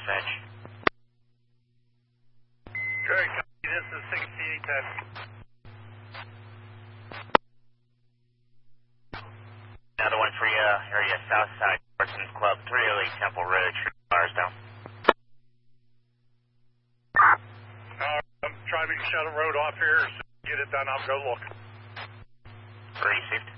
message. Great, this is 6810. Another one for you, area Southside, Parsons Club, 308 Temple Road, cars down. I'm trying to shut a road off here. So get it done, I'll go look. 360